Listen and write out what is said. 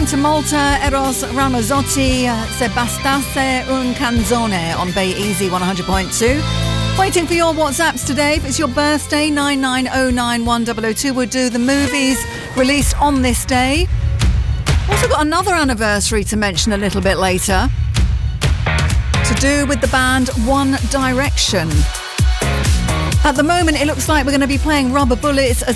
to Malta, Eros Ramazzotti, Se Bastasse un Canzone on Bay Easy 100.2. Waiting for your WhatsApps today. If it's your birthday, 990910002. We'll do the movies released on this day. Also got another anniversary to mention a little bit later, to do with the band One Direction. At the moment, it looks like we're going to be playing Rubber Bullets as